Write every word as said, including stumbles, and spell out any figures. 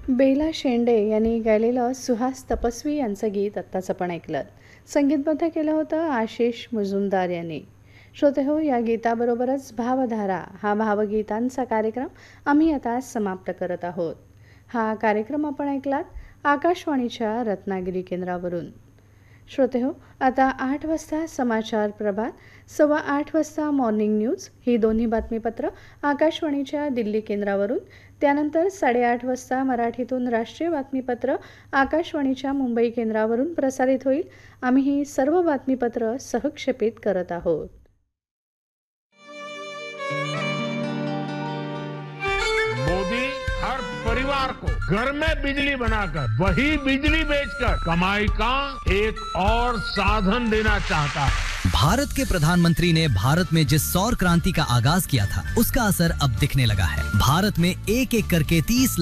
बेला शेंडे यांनी गायलेलं सुहास तपस्वी यांचं गीत आत्ताच आपण ऐकलं. संगीतबद्ध केलं होतं आशिष मुजुमदार यांनी. श्रोते हो, या गीताबरोबरच भावधारा हा भावगीतांचा कार्यक्रम आम्ही आता समाप्त करत आहोत. हा कार्यक्रम आपण ऐकलात आकाशवाणीच्या रत्नागिरी केंद्रावरून. श्रोते हो, आता आठ वाजता समाचार प्रभात, सव्वा आठ वाजता मॉर्निंग न्यूज ही दोन्ही बातमीपत्र आकाशवाणीच्या दिल्ली केंद्रावरून. त्यानंतर साडेआठ वाजता मराठीतून राष्ट्रीय बातमीपत्र आकाशवाणीच्या मुंबई केंद्रावरून प्रसारित होईल. आम्ही ही सर्व बातमीपत्र सहक्षेपित करत आहोत. मोदी हर परिवार को घर में बिजली बनाकर वही बिजली बेचकर कमाई का एक और साधन देना चाहता है. भारत के प्रधानमंत्री ने भारत में जिस सौर क्रांति का आगाज किया था, उसका असर अब दिखने लगा है. भारत में एक एक करके तीस